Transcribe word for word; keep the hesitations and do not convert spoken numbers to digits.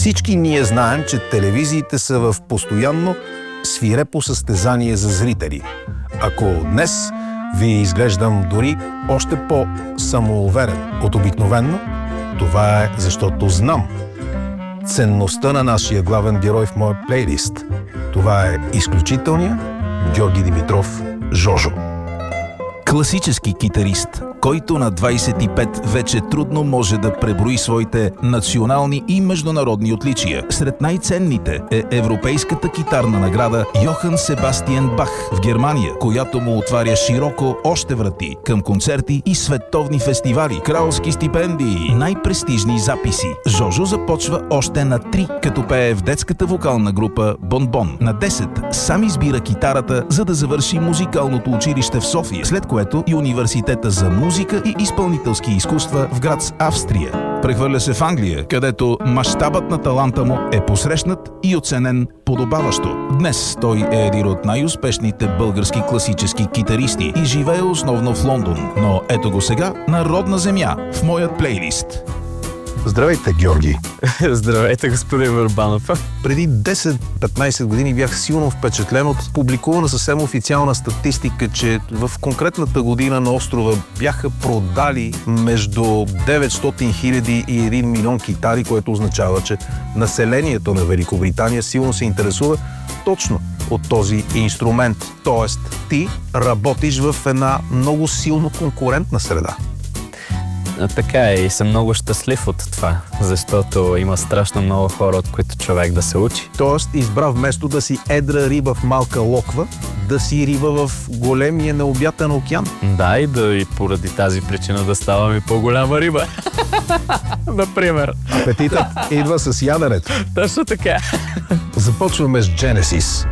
Всички ние знаем, че телевизиите са в постоянно свирепо състезание за зрители. Ако днес ви изглеждам дори още по-самоуверен от обикновено, това е защото знам ценността на нашия главен герой в моя плейлист. Това е изключителният Георги Димитров Жожо. Класически китарист, който на двайсет и пет вече трудно може да преброи своите национални и международни отличия. Сред най-ценните е Европейската китарна награда Йохан Себастиен Бах в Германия, която му отваря широко още врати към концерти и световни фестивали, кралски стипендии, най-престижни записи. Жожо започва още на три, като пее в детската вокална група Бон-Бон. На десет сам избира китарата, за да завърши музикалното училище в София, след което и университета за музика и изпълнителски изкуства в Грац, Австрия. Прехвърля се в Англия, където мащабът на таланта му е посрещнат и оценен подобаващо. Днес той е един от най-успешните български класически китаристи и живее основно в Лондон. Но ето го сега на родна земя в моят плейлист. Здравейте, Георги! Здравейте, господин Върбанов! Преди десет-петнайсет години бях силно впечатлен от публикувана съвсем официална статистика, че в конкретната година на острова бяха продали между деветстотин хиляди и един милион китари, което означава, че населението на Великобритания силно се интересува точно от този инструмент. Тоест, ти работиш в една много силно конкурентна среда. Така е и съм много щастлив от това, защото има страшно много хора, от които човек да се учи. Тоест, избра вместо да си едра риба в малка локва, да си риба в големия необятен океан. Да, и да и поради тази причина да ставам и по-голяма риба. Например. Апетитът идва с яденето. Точно така. Започваме с Genesis.